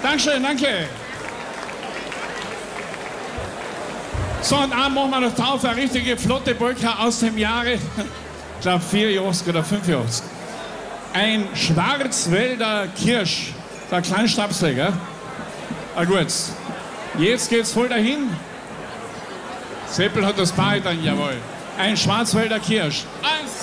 Dankeschön, danke. So, und dann machen wir noch drauf eine richtige flotte Polka aus dem Jahre, ich glaube 84 oder 85. Ein Schwarzwälder Kirsch, der kleine Stabsel, gell? Ah gut, jetzt geht's voll dahin. Seppel hat das Paar dann, jawohl. Ein Schwarzwälder Kirsch. 1,